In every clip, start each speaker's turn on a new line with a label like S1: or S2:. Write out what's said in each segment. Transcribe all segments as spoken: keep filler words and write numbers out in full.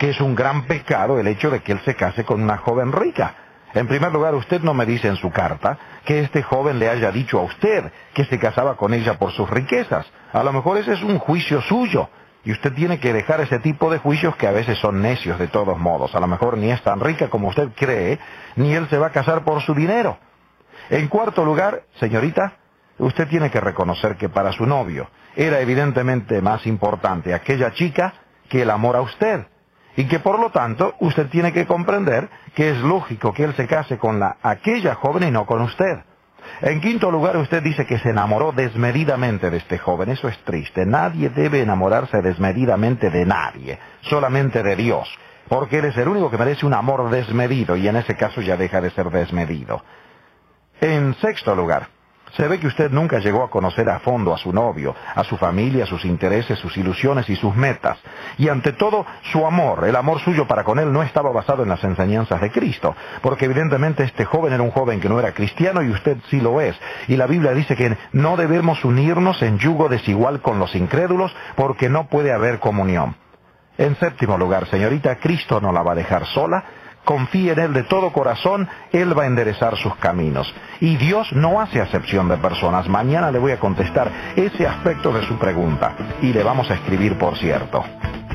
S1: que es un gran pecado el hecho de que él se case con una joven rica. En primer lugar, usted no me dice en su carta que este joven le haya dicho a usted que se casaba con ella por sus riquezas. A lo mejor ese es un juicio suyo, y usted tiene que dejar ese tipo de juicios que a veces son necios de todos modos. A lo mejor ni es tan rica como usted cree, ni él se va a casar por su dinero. En cuarto lugar, señorita, usted tiene que reconocer que para su novio era evidentemente más importante aquella chica que el amor a usted, y que por lo tanto usted tiene que comprender que es lógico que él se case con la aquella joven y no con usted. En quinto lugar, usted dice que se enamoró desmedidamente de este joven. Eso es triste. Nadie debe enamorarse desmedidamente de nadie, solamente de Dios, porque Él es el único que merece un amor desmedido, y en ese caso ya deja de ser desmedido. En sexto lugar, se ve que usted nunca llegó a conocer a fondo a su novio, a su familia, sus intereses, sus ilusiones y sus metas. Y ante todo, su amor, el amor suyo para con él no estaba basado en las enseñanzas de Cristo, porque evidentemente este joven era un joven que no era cristiano y usted sí lo es. Y la Biblia dice que no debemos unirnos en yugo desigual con los incrédulos, porque no puede haber comunión. En séptimo lugar, señorita, Cristo no la va a dejar sola. Confíe en Él de todo corazón, Él va a enderezar sus caminos. Y Dios no hace acepción de personas. Mañana le voy a contestar ese aspecto de su pregunta. Y le vamos a escribir, por cierto.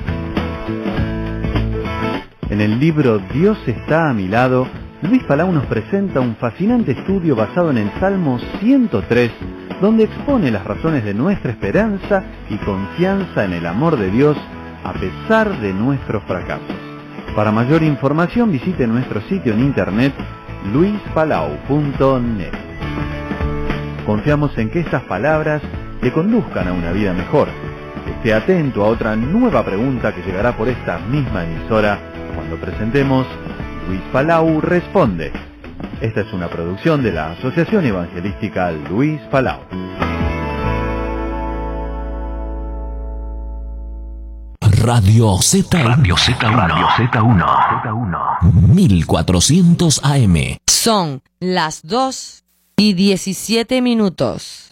S2: En el libro Dios está a mi lado, Luis Palau nos presenta un fascinante estudio basado en el Salmo ciento tres, donde expone las razones de nuestra esperanza y confianza en el amor de Dios a pesar de nuestros fracasos. Para mayor información visite nuestro sitio en internet luis palau punto net. Confiamos en que estas palabras le conduzcan a una vida mejor. Esté atento a otra nueva pregunta que llegará por esta misma emisora cuando presentemos Luis Palau Responde. Esta es una producción de la Asociación Evangelística Luis Palau.
S3: Radio Z uno.
S4: Radio Z uno. Radio Z uno.
S3: mil cuatrocientos A M.
S5: Son las dos y diecisiete minutos.